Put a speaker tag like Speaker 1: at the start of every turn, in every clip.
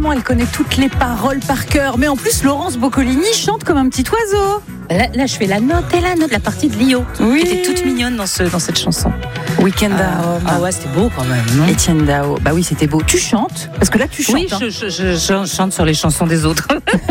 Speaker 1: chansons, elle connaît toutes les paroles par cœur. Mais en plus, Laurence Boccolini chante comme un petit oiseau.
Speaker 2: Là, je fais la note, la partie de Lio.
Speaker 1: Oui.
Speaker 2: Qui était toute mignonne dans cette chanson.
Speaker 1: Weekend à Rome.
Speaker 2: Ah ouais, c'était beau quand même, non?
Speaker 1: Etienne Dao. Bah oui, c'était beau. Tu chantes? Parce que là, tu chantes.
Speaker 2: Oui, je chante sur les chansons des autres.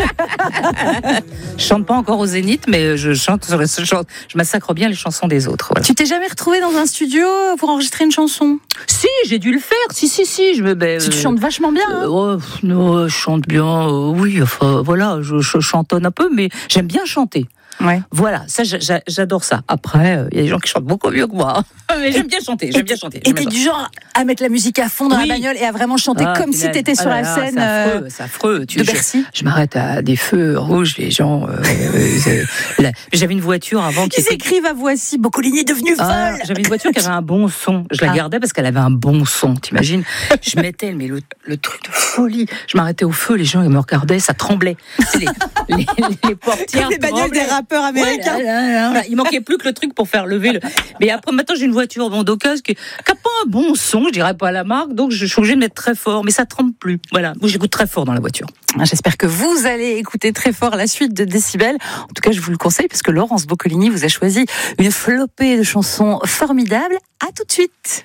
Speaker 2: Je chante pas encore au Zénith, mais je chante sur je massacre bien les chansons des autres. Voilà.
Speaker 1: Tu t'es jamais retrouvé dans un studio pour enregistrer une chanson?
Speaker 2: Si, j'ai dû le faire. Si.
Speaker 1: Tu chantes vachement bien. Hein.
Speaker 2: Je chante bien. Oui, enfin voilà, je chantonne un peu, mais j'aime bien chanter.
Speaker 1: Ouais.
Speaker 2: Voilà, ça j'adore ça. Après, il y a des gens qui chantent beaucoup mieux que moi. Mais j'aime bien chanter.
Speaker 1: Et t'es du genre à mettre la musique à fond dans la bagnole et à vraiment chanter comme si t'étais sur la scène
Speaker 2: c'est affreux.
Speaker 1: de Bercy.
Speaker 2: Je m'arrête à des feux rouges, les gens... J'avais une voiture avant qui
Speaker 1: écrivent à Voici, Boccolini est devenue folle.
Speaker 2: J'avais une voiture qui avait un bon son. Je la gardais parce qu'elle avait un bon son, t'imagines. Je mettais le truc de folie. Je m'arrêtais au feu, les gens ils me regardaient, ça tremblait. Les portières
Speaker 1: comme les bagnoles des rappeurs américains.
Speaker 2: Ouais, il manquait plus que le truc pour faire lever le... Mais après, maintenant, j'ai une voiture d'occasion qui n'a pas un bon son, je dirais pas la marque, donc je suis obligée de mettre très fort, mais ça tremble plus. Voilà, moi j'écoute très fort dans la voiture.
Speaker 1: J'espère que vous allez écouter très fort la suite de Décibel. En tout cas, je vous le conseille parce que Laurence Boccolini vous a choisi une flopée de chansons formidables. À tout de suite.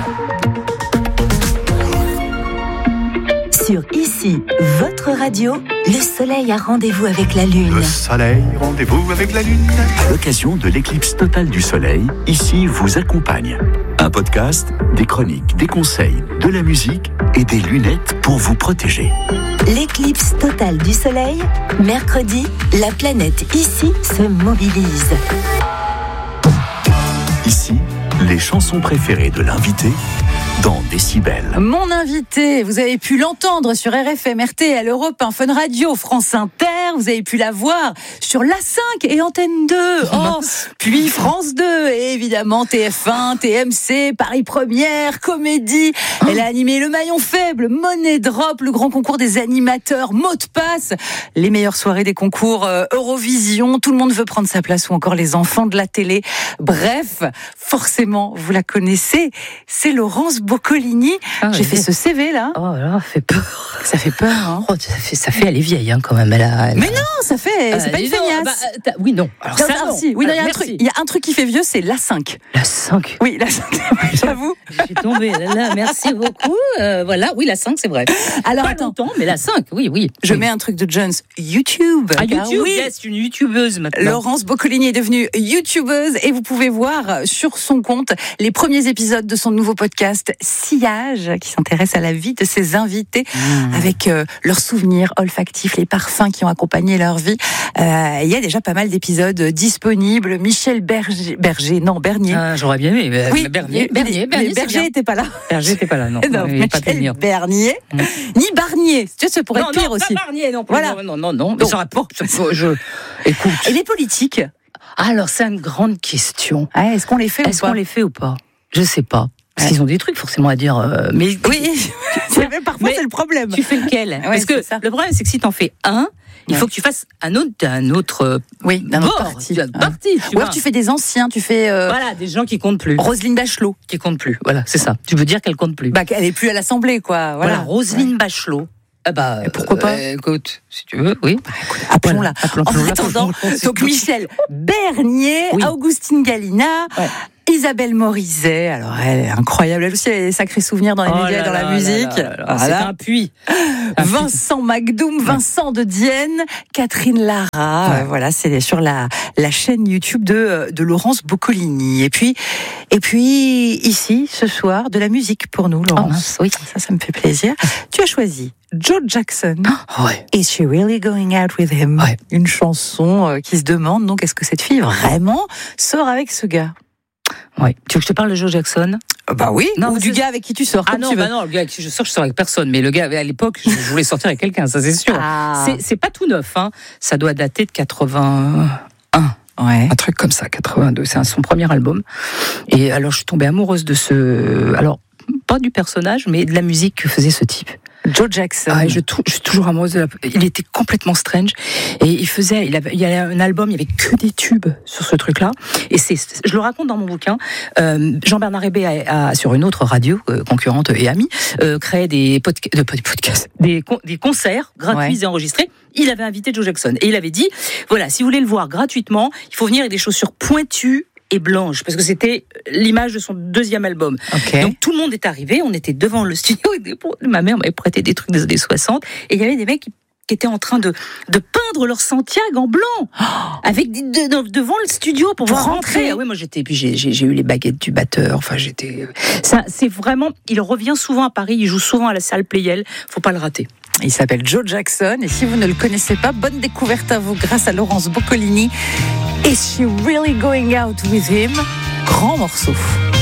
Speaker 3: Sur Ici, votre radio, le soleil a rendez-vous avec la lune.
Speaker 4: Le soleil, rendez-vous avec la lune.
Speaker 5: À l'occasion de l'éclipse totale du soleil, Ici vous accompagne. Un podcast, des chroniques, des conseils, de la musique et des lunettes pour vous protéger.
Speaker 3: L'éclipse totale du soleil, mercredi, la planète Ici se mobilise.
Speaker 5: Ici, les chansons préférées de l'invité dans Décibel.
Speaker 1: Mon invité, vous avez pu l'entendre sur RFM, RTL, Europe 1, Fun Radio, France Inter. Vous avez pu la voir sur l'A5 et Antenne 2. Puis France 2 et évidemment TF1, TMC, Paris Première, Comédie. Elle a animé Le Maillon Faible, Money Drop, le grand concours des animateurs, Mot de Passe, les meilleures soirées des concours Eurovision. Tout le monde veut prendre sa place ou encore les enfants de la télé. Bref, forcément, vous la connaissez. C'est Laurence Boccolini. J'ai fait ce CV là.
Speaker 2: Oh là, ça fait peur.
Speaker 1: Ça fait peur, hein.
Speaker 2: Oh, ça fait, elle est vieille hein, quand même.
Speaker 1: Mais non, ça fait, c'est pas une feignasse.
Speaker 2: Oui, non. Alors ça, non.
Speaker 1: Si. Oui, il y a un truc qui fait vieux, c'est l'A5.
Speaker 2: L'A5.
Speaker 1: Oui, l'A5. J'avoue.
Speaker 2: Je suis tombée là. Merci beaucoup. Voilà, oui, l'A5, c'est vrai.
Speaker 1: Alors
Speaker 2: pas
Speaker 1: attends,
Speaker 2: longtemps, mais l'A5, oui.
Speaker 1: Je mets un truc de Jones. YouTube.
Speaker 2: YouTube,
Speaker 1: oui.
Speaker 2: yes, une YouTubeuse maintenant.
Speaker 1: Laurence Boccolini est devenue YouTubeuse et vous pouvez voir sur son compte les premiers épisodes de son nouveau podcast Sillage, qui s'intéresse à la vie de ses invités avec leurs souvenirs olfactifs, les parfums qui ont accompagné leur vie. Il y a déjà pas mal d'épisodes disponibles. Michel Bernier.
Speaker 2: J'aurais bien aimé.
Speaker 1: Oui,
Speaker 2: Bernier,
Speaker 1: Berger n'était pas là.
Speaker 2: Berger n'était pas là, non.
Speaker 1: Non, Michel Bernier, ni Barnier. Tu sais, ça pourrait être pire aussi.
Speaker 2: Pas Barnier, non.
Speaker 1: Voilà.
Speaker 2: Non. Mais ça aurait pas. Écoute.
Speaker 1: Et les politiques?
Speaker 2: Alors, c'est une grande question.
Speaker 1: Est-ce qu'on les fait
Speaker 2: ou pas? Je sais pas. Parce qu'ils ont des trucs forcément à dire. Mais
Speaker 1: oui, parfois c'est le problème.
Speaker 2: Tu fais lequel? Parce que le problème, c'est que si t'en fais un, il faut que tu fasses un autre d'un autre parti.
Speaker 1: Ou alors tu fais des anciens, tu fais...
Speaker 2: Voilà, des gens qui comptent plus.
Speaker 1: Roselyne Bachelot.
Speaker 2: Qui compte plus, voilà, c'est ça. Tu veux dire qu'elle compte plus.
Speaker 1: Elle est plus à l'Assemblée, quoi. Voilà,
Speaker 2: Roselyne Bachelot.
Speaker 1: Pourquoi pas
Speaker 2: écoute, si tu veux, oui.
Speaker 1: Écoute, appelons-la. En attendant, donc Michel Bernier, Augustine Galina... Isabelle Morizet, alors elle est incroyable, elle aussi a des sacrés souvenirs dans les médias et dans la musique.
Speaker 2: C'est un puits.
Speaker 1: Vincent Macdoum, Vincent de Dienne, Catherine Lara, voilà, c'est sur la chaîne YouTube de Laurence Boccolini. Et puis ici, ce soir, de la musique pour nous, Laurence. Oui, ça me fait plaisir. Tu as choisi Joe Jackson. Is She Really Going Out With Him? Une chanson qui se demande donc est-ce que cette fille vraiment sort avec ce gars?
Speaker 2: Oui. Tu veux que je te parle de Joe Jackson?
Speaker 1: Oui. Non, ou du gars avec qui tu sors.
Speaker 2: Non, le gars avec qui je sors avec personne. Mais le gars, à l'époque, je voulais sortir avec quelqu'un, ça c'est sûr. C'est pas tout neuf, hein. Ça doit dater de 81. Un truc comme ça, 82. C'est son premier album. Et alors, je suis tombée amoureuse de alors, pas du personnage, mais de la musique que faisait ce type.
Speaker 1: Joe Jackson.
Speaker 2: Ah, je suis toujours amoureuse il était complètement strange. Et il y a un album, il y avait que des tubes sur ce truc-là. Et je le raconte dans mon bouquin. Jean-Bernard Hébé a sur une autre radio, concurrente et amie, créé des podcasts, des concerts gratuits et enregistrés. Il avait invité Joe Jackson. Et il avait dit, voilà, si vous voulez le voir gratuitement, il faut venir avec des chaussures pointues et blanche, parce que c'était l'image de son deuxième album.
Speaker 1: Okay.
Speaker 2: Donc tout le monde est arrivé, on était devant le studio, ma mère m'avait prêté des trucs des années 60, et il y avait des mecs qui étaient en train de peindre leur Santiago en blanc, avec devant le studio pour pouvoir rentrer. Ah oui, moi j'ai eu les baguettes du batteur, enfin c'est vraiment, il revient souvent à Paris, il joue souvent à la salle Pleyel, faut pas le rater.
Speaker 1: Il s'appelle Joe Jackson, et si vous ne le connaissez pas, bonne découverte à vous grâce à Laurence Boccolini. Is She Really Going Out With Him? Grand morceau.